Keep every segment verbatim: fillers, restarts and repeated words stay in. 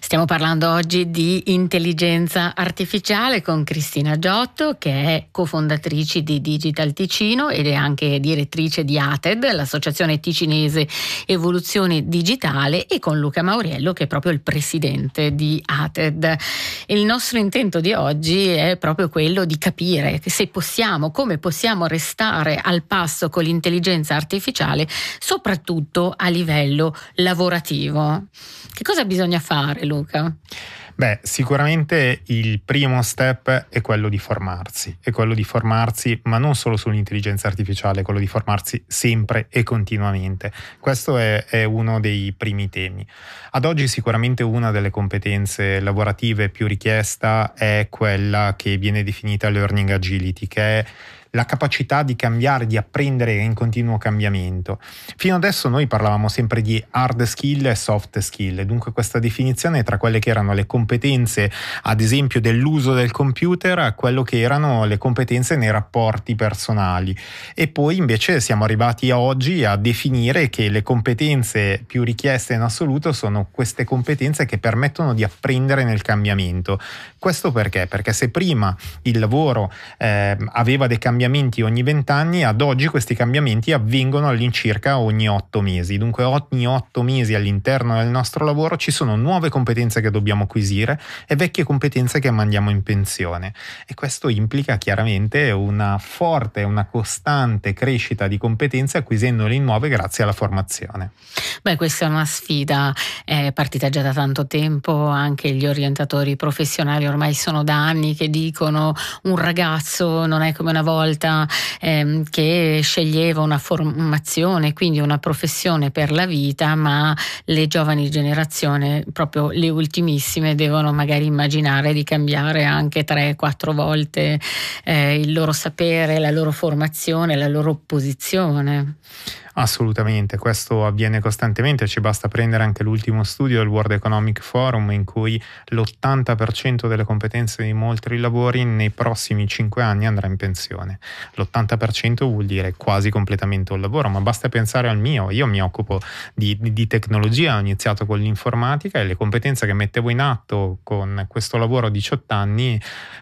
Stiamo parlando oggi di intelligenza artificiale con Cristina Giotto, che è cofondatrice di Digital Ticino ed è anche direttrice di A T E D, l'associazione ticinese Evoluzione Digitale, e con Luca Mauriello, che è proprio il presidente di A T E D. Il nostro intento di oggi è proprio quello di capire se possiamo, come possiamo restare al passo con l'intelligenza artificiale, soprattutto a livello lavorativo. Che cosa bisogna fare, Luca? Beh, sicuramente il primo step è quello di formarsi, è quello di formarsi, ma non solo sull'intelligenza artificiale, è quello di formarsi sempre e continuamente. Questo è, è uno dei primi temi. Ad oggi sicuramente una delle competenze lavorative più richiesta è quella che viene definita learning agility, che è la capacità di cambiare, di apprendere in continuo cambiamento. Fino adesso noi parlavamo sempre di hard skill e soft skill, dunque questa definizione tra quelle che erano le competenze, ad esempio dell'uso del computer, a quello che erano le competenze nei rapporti personali. E poi invece siamo arrivati a oggi a definire che le competenze più richieste in assoluto sono queste competenze che permettono di apprendere nel cambiamento. Questo perché? Perché se prima il lavoro eh, aveva dei cambiamenti ogni vent'anni, ad oggi questi cambiamenti avvengono all'incirca ogni otto mesi. Dunque ogni otto mesi all'interno del nostro lavoro ci sono nuove competenze che dobbiamo acquisire e vecchie competenze che mandiamo in pensione. E questo implica chiaramente una forte, una costante crescita di competenze, acquisendole nuove grazie alla formazione. Beh, questa è una sfida, è partita già da tanto tempo. Anche gli orientatori professionali ormai sono da anni che dicono: un ragazzo non è come una volta ehm, che sceglieva una formazione, quindi una professione per la vita, ma le giovani generazioni, proprio le ultimissime, devono magari immaginare di cambiare anche tre quattro volte eh, il loro sapere, la loro formazione, la loro posizione. Assolutamente, questo avviene costantemente, ci basta prendere anche l'ultimo studio del World Economic Forum, in cui l'ottanta per cento delle competenze di molti lavori nei prossimi cinque anni andrà in pensione. L'ottanta per cento vuol dire quasi completamente un lavoro, ma basta pensare al mio. Io mi occupo di, di, di tecnologia, ho iniziato con l'informatica e le competenze che mettevo in atto con questo lavoro a diciotto anni,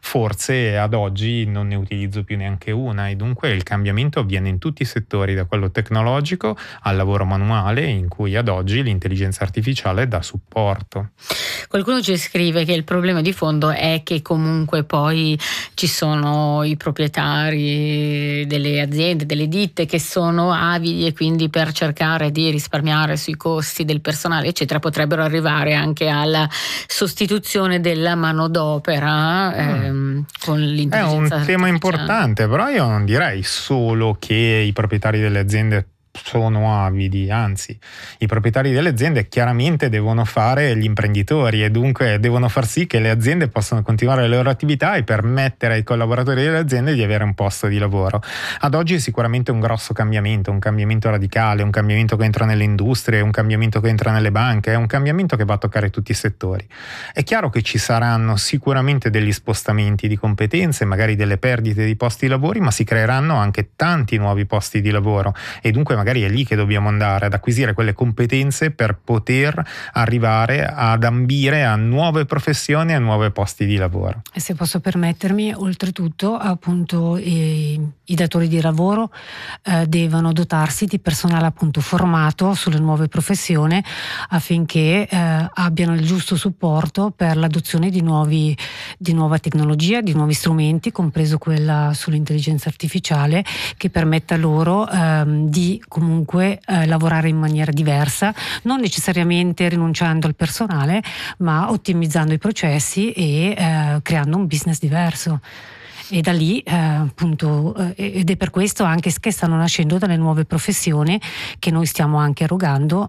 forse ad oggi non ne utilizzo più neanche una, e dunque il cambiamento avviene in tutti i settori, da quello tecnologico al lavoro manuale, in cui ad oggi l'intelligenza artificiale dà supporto. Qualcuno ci scrive che il problema di fondo è che comunque poi ci sono i proprietari delle aziende, delle ditte, che sono avidi, e quindi per cercare di risparmiare sui costi del personale eccetera potrebbero arrivare anche alla sostituzione della manodopera ehm, mm. con l'intelligenza artificiale. È un artificiale. tema importante, però io non direi solo che i proprietari delle aziende sono avidi, anzi i proprietari delle aziende chiaramente devono fare gli imprenditori e dunque devono far sì che le aziende possano continuare le loro attività e permettere ai collaboratori delle aziende di avere un posto di lavoro. Ad oggi è sicuramente un grosso cambiamento, un cambiamento radicale, un cambiamento che entra nelle industrie, un cambiamento che entra nelle banche, è un cambiamento che va a toccare tutti i settori. È chiaro che ci saranno sicuramente degli spostamenti di competenze, magari delle perdite di posti di lavoro, ma si creeranno anche tanti nuovi posti di lavoro e dunque magari è lì che dobbiamo andare ad acquisire quelle competenze per poter arrivare ad ambire a nuove professioni e a nuovi posti di lavoro. E se posso permettermi, oltretutto appunto i, i datori di lavoro eh, devono dotarsi di personale appunto formato sulle nuove professioni affinché eh, abbiano il giusto supporto per l'adozione di nuovi di nuova tecnologia, di nuovi strumenti, compreso quella sull'intelligenza artificiale, che permetta loro ehm, di comunque eh, lavorare in maniera diversa, non necessariamente rinunciando al personale, ma ottimizzando i processi e eh, creando un business diverso. E da lì eh, appunto eh, ed è per questo anche che stanno nascendo delle nuove professioni che noi stiamo anche erogando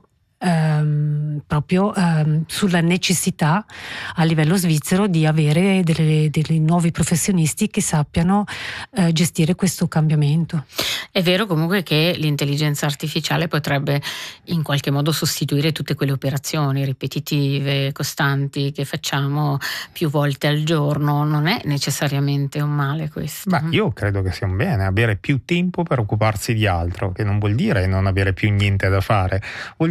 Ehm, proprio ehm, sulla necessità a livello svizzero di avere delle, dei nuovi professionisti che sappiano eh, gestire questo cambiamento. È vero comunque che l'intelligenza artificiale potrebbe in qualche modo sostituire tutte quelle operazioni ripetitive, costanti, che facciamo più volte al giorno. Non è necessariamente un male questo. Beh, io credo che sia un bene avere più tempo per occuparsi di altro, che non vuol dire non avere più niente da fare, vuol dire semplicemente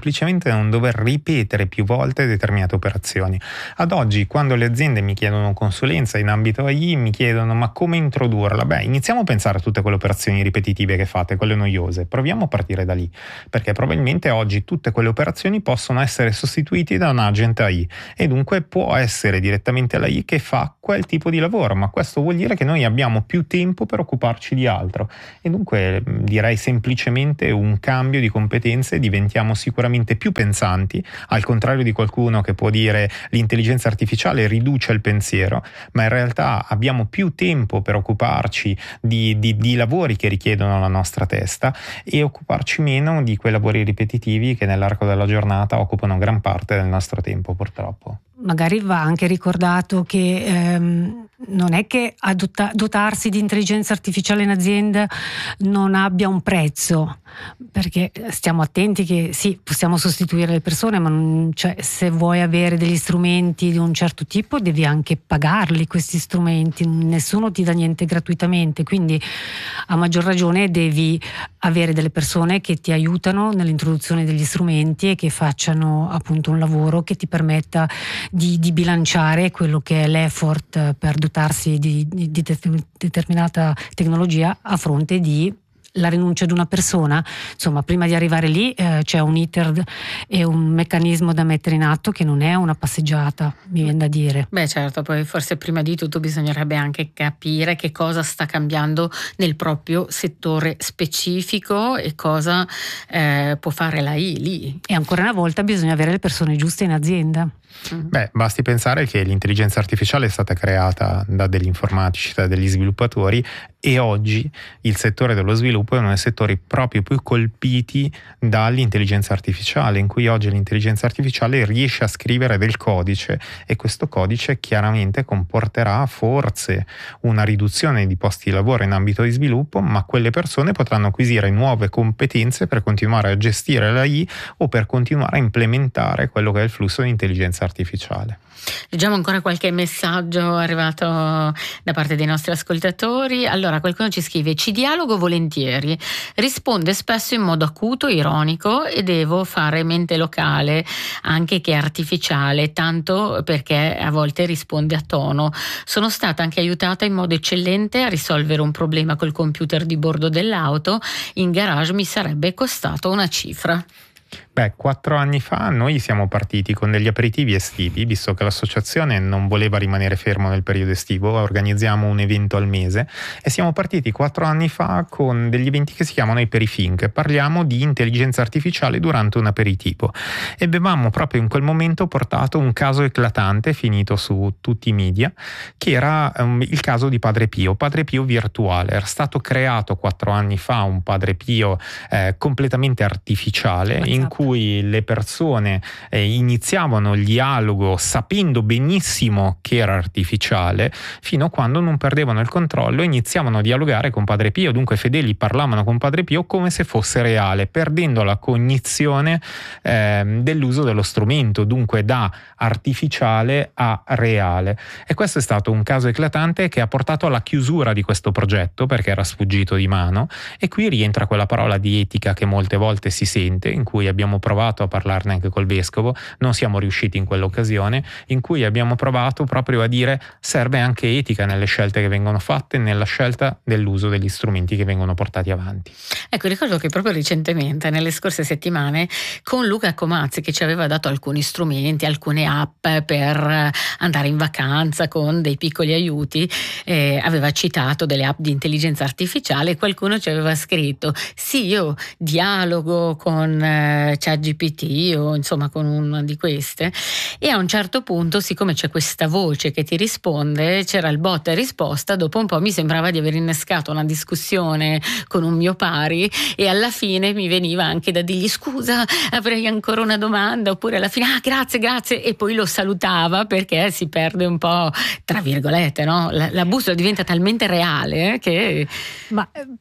semplicemente non dover ripetere più volte determinate operazioni. Ad oggi, quando le aziende mi chiedono consulenza in ambito A I, mi chiedono ma come introdurla? Beh, iniziamo a pensare a tutte quelle operazioni ripetitive che fate, quelle noiose. Proviamo a partire da lì, perché probabilmente oggi tutte quelle operazioni possono essere sostituite da un agent A I e dunque può essere direttamente l'A I che fa quel tipo di lavoro, ma questo vuol dire che noi abbiamo più tempo per occuparci di altro e dunque direi semplicemente un cambio di competenze, diventiamo sicuramente più pensanti, al contrario di qualcuno che può dire l'intelligenza artificiale riduce il pensiero, ma in realtà abbiamo più tempo per occuparci di, di, di lavori che richiedono la nostra testa e occuparci meno di quei lavori ripetitivi che nell'arco della giornata occupano gran parte del nostro tempo, purtroppo. Magari va anche ricordato che ehm, non è che adotta- dotarsi di intelligenza artificiale in azienda non abbia un prezzo, perché stiamo attenti che sì, possiamo sostituire le persone, ma non, cioè, se vuoi avere degli strumenti di un certo tipo devi anche pagarli questi strumenti, nessuno ti dà niente gratuitamente, quindi a maggior ragione devi avere delle persone che ti aiutano nell'introduzione degli strumenti e che facciano appunto un lavoro che ti permetta Di, di bilanciare quello che è l'effort per dotarsi di, di, di determinata tecnologia a fronte di la rinuncia di una persona. Insomma, prima di arrivare lì eh, c'è un iter e un meccanismo da mettere in atto che non è una passeggiata, mi viene da dire. Beh certo, poi forse prima di tutto bisognerebbe anche capire che cosa sta cambiando nel proprio settore specifico e cosa eh, può fare l'A I lì. E ancora una volta bisogna avere le persone giuste in azienda. Beh, basti pensare che l'intelligenza artificiale è stata creata da degli informatici, da degli sviluppatori e oggi il settore dello sviluppo è uno dei settori proprio più colpiti dall'intelligenza artificiale, in cui oggi l'intelligenza artificiale riesce a scrivere del codice e questo codice chiaramente comporterà forse una riduzione di posti di lavoro in ambito di sviluppo, ma quelle persone potranno acquisire nuove competenze per continuare a gestire l'A I o per continuare a implementare quello che è il flusso di intelligenza artificiale. Leggiamo ancora qualche messaggio arrivato da parte dei nostri ascoltatori. Allora, qualcuno ci scrive: ci dialogo volentieri, risponde spesso in modo acuto, ironico e devo fare mente locale, anche che è artificiale, tanto perché a volte risponde a tono. Sono stata anche aiutata in modo eccellente a risolvere un problema col computer di bordo dell'auto, in garage mi sarebbe costato una cifra. Beh, quattro anni fa noi siamo partiti con degli aperitivi estivi, visto che l'associazione non voleva rimanere fermo nel periodo estivo, organizziamo un evento al mese e siamo partiti quattro anni fa con degli eventi che si chiamano Iperifink. Parliamo di intelligenza artificiale durante un aperitivo e avevamo proprio in quel momento portato un caso eclatante finito su tutti i media, che era um, il caso di Padre Pio, Padre Pio virtuale. Era stato creato quattro anni fa un Padre Pio eh, completamente artificiale, in cui le persone eh, iniziavano il dialogo sapendo benissimo che era artificiale, fino a quando non perdevano il controllo e iniziavano a dialogare con Padre Pio. Dunque fedeli parlavano con Padre Pio come se fosse reale, perdendo la cognizione eh, dell'uso dello strumento, dunque da artificiale a reale. E questo è stato un caso eclatante che ha portato alla chiusura di questo progetto perché era sfuggito di mano, e qui rientra quella parola di etica che molte volte si sente, in cui abbiamo provato a parlarne anche col vescovo, non siamo riusciti in quell'occasione, in cui abbiamo provato proprio a dire serve anche etica nelle scelte che vengono fatte, nella scelta dell'uso degli strumenti che vengono portati avanti. Ecco, ricordo che proprio recentemente, nelle scorse settimane, con Luca Comazzi, che ci aveva dato alcuni strumenti, alcune app per andare in vacanza con dei piccoli aiuti, eh, aveva citato delle app di intelligenza artificiale e qualcuno ci aveva scritto sì, io dialogo con eh, ChatGPT o insomma con una di queste, e a un certo punto, siccome c'è questa voce che ti risponde, c'era il botta e risposta, dopo un po' mi sembrava di aver innescato una discussione con un mio pari e alla fine mi veniva anche da dirgli scusa, avrei ancora una domanda, oppure alla fine ah grazie grazie, e poi lo salutava perché si perde un po', tra virgolette, no? L'abuso diventa talmente reale eh, che... Ma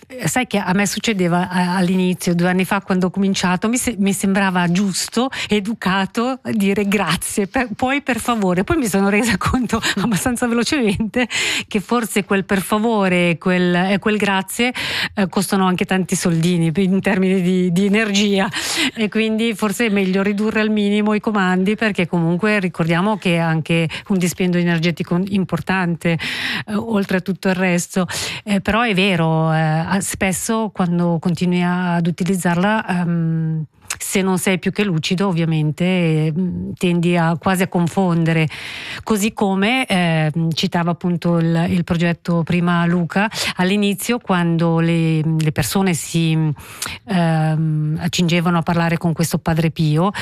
sai che a me succedeva all'inizio, due anni fa quando ho cominciato, mi, se- mi sembrava giusto, educato dire grazie, per, poi per favore, poi mi sono resa conto abbastanza velocemente che forse quel per favore e quel, quel grazie eh, costano anche tanti soldini in termini di, di energia, e quindi forse è meglio ridurre al minimo i comandi, perché comunque ricordiamo che è anche un dispendio energetico importante eh, oltre a tutto il resto, eh, però è vero, eh, spesso quando continui ad utilizzarla um, se non sei più che lucido ovviamente eh, tendi a quasi a confondere, così come eh, citava appunto il, il progetto prima Luca all'inizio, quando le, le persone si ehm, accingevano a parlare con questo Padre Pio,